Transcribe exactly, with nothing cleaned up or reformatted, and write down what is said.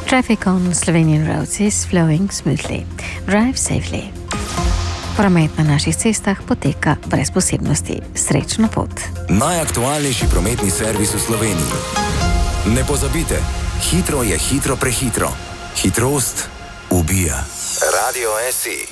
Traffic on Slovenian roads is flowing smoothly. Drive safely. Promet na naših cestah poteka brez posebnosti. Srečno pot. Najaktualnejši prometni servis v Sloveniji. Ne pozabite, hitro je hitro prehitro. Hitrost ubija. Radio S I.